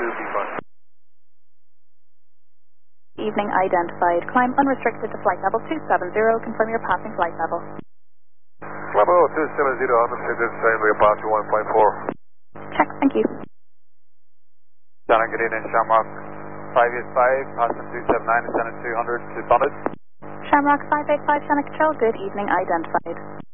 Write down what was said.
B5. Evening identified. Climb unrestricted to flight level 270. Confirm your passing flight level. Level 270, unrestricted, same departure 154. Check, thank you. Shannon, good evening, Shamrock 585, passing 279, descending 200 to Bonded. Shamrock 585, Shannon Control, good evening identified.